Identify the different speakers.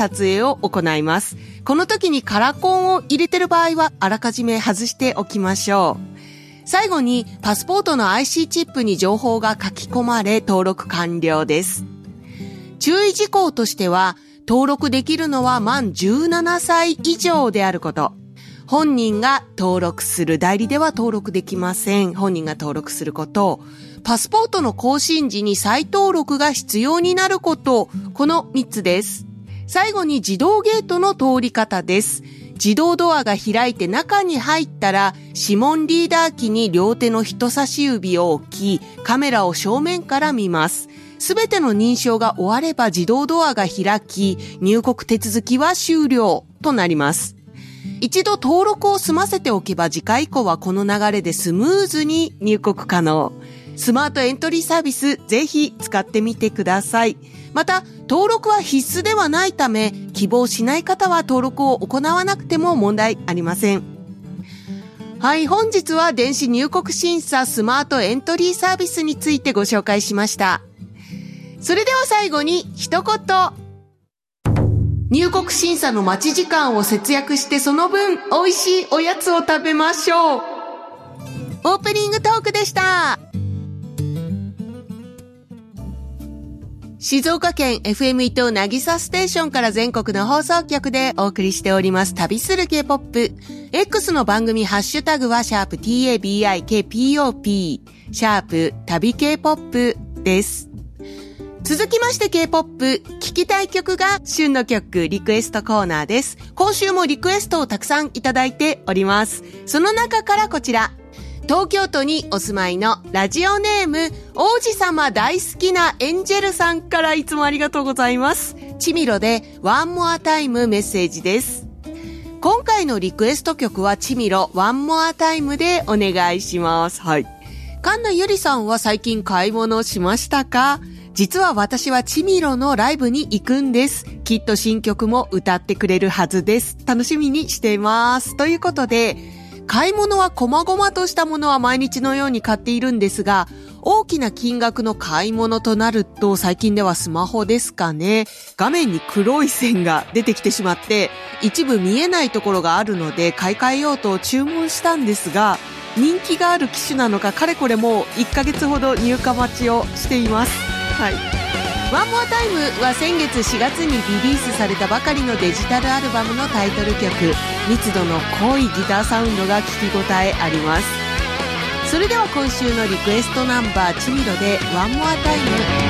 Speaker 1: 撮影を行います。この時にカラコンを入れてる場合はあらかじめ外しておきましょう。最後にパスポートの IC チップに情報が書き込まれ登録完了です。注意事項としては、登録できるのは満17歳以上であること。本人が登録する、代理では登録できません。本人が登録すること。パスポートの更新時に再登録が必要になること。この3つです。最後に自動ゲートの通り方です。自動ドアが開いて中に入ったら、指紋リーダー機に両手の人差し指を置き、カメラを正面から見ます。すべての認証が終われば自動ドアが開き、入国手続きは終了となります。一度登録を済ませておけば次回以降はこの流れでスムーズに入国可能。スマートエントリーサービスぜひ使ってみてください。また登録は必須ではないため希望しない方は登録を行わなくても問題ありません。はい、本日は電子入国審査スマートエントリーサービスについてご紹介しました。それでは最後に一言。入国審査の待ち時間を節約してその分美味しいおやつを食べましょう。オープニングトークでした。静岡県 FM 伊東なぎさステーションから全国の放送局でお送りしております旅する K-POP。X の番組ハッシュタグは#TABIKPOP、旅 K-POP です。続きまして K-POP、聴きたい曲が旬の曲リクエストコーナーです。今週もリクエストをたくさんいただいております。その中からこちら。東京都にお住まいのラジオネーム王子様大好きなエンジェルさんからいつもありがとうございます。チミロでワンモアタイムメッセージです。今回のリクエスト曲はチミロワンモアタイムでお願いします。はい。神田ゆりさんは最近買い物しましたか？実は私はチミロのライブに行くんです。きっと新曲も歌ってくれるはずです。楽しみにしています。ということで、買い物は細々としたものは毎日のように買っているんですが、大きな金額の買い物となると最近ではスマホですかね。画面に黒い線が出てきてしまって一部見えないところがあるので買い替えようと注文したんですが、人気がある機種なのかかれこれもう1ヶ月ほど入荷待ちをしています。はい。ワンモアタイムは先月4月にリリースされたばかりのデジタルアルバムのタイトル曲。密度の濃いギターサウンドが聞き応えあります。それでは今週のリクエストナンバーチミロでワンモアタイム。